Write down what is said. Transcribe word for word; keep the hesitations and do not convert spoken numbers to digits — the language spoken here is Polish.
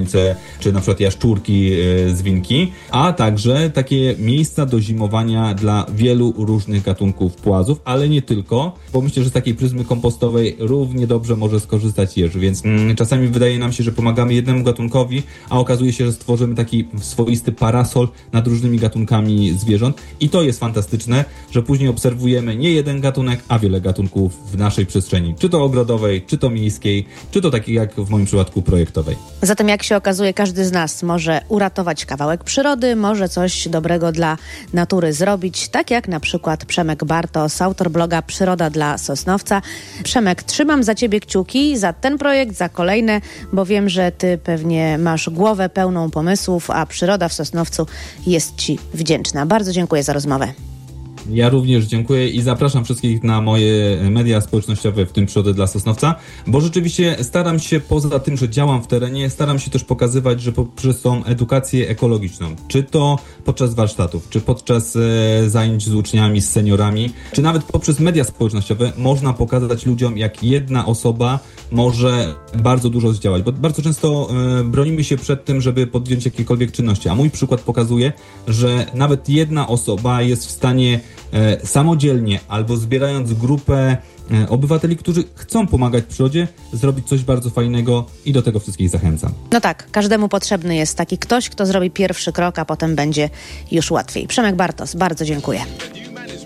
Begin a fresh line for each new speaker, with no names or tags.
gońce, czy na przykład jaszczurki, zwinki, a także takie miejsca do zimowania dla wielu różnych gatunków płazów, ale nie tylko, bo myślę, że z takiej pryzmy kompostowej równie dobrze może skorzystać jeż, więc mm, czasami wydaje nam się, że pomagamy jednemu gatunkowi, a okazuje się, że stworzymy taki swoisty parasol nad różnymi gatunkami zwierząt i to jest fantastyczne, że później obserwujemy nie jeden gatunek, a wiele gatunków w naszej przestrzeni, czy to ogrodowej, czy to miejskiej, czy to takiej jak w moim przypadku projektowej.
Zatem jak się okazuje, każdy z nas może uratować kawałek przyrody, może coś dobrego dla natury zrobić, tak jak na przykład Przemek Bartos, autor bloga Przyroda dla Sosnowca. Przemek, trzymam za ciebie kciuki, za ten projekt, za kolejne, bo wiem, że ty pewnie masz głowę pełną pomysłów, a przyroda w Sosnowcu jest ci wdzięczna. Bardzo dziękuję za rozmowę.
Ja również dziękuję i zapraszam wszystkich na moje media społecznościowe, w tym Przyrodę dla Sosnowca, bo rzeczywiście staram się, poza tym, że działam w terenie, staram się też pokazywać, że poprzez tą edukację ekologiczną, czy to podczas warsztatów, czy podczas e, zajęć z uczniami, z seniorami, czy nawet poprzez media społecznościowe można pokazać ludziom, jak jedna osoba może bardzo dużo zdziałać, bo bardzo często e, bronimy się przed tym, żeby podjąć jakiekolwiek czynności, a mój przykład pokazuje, że nawet jedna osoba jest w stanie e, samodzielnie albo zbierając grupę e, obywateli, którzy chcą pomagać przyrodzie, zrobić coś bardzo fajnego i do tego wszystkich zachęcam.
No tak, każdemu potrzebny jest taki ktoś, kto zrobi pierwszy krok, a potem będzie już łatwiej. Przemek Bartos, bardzo dziękuję.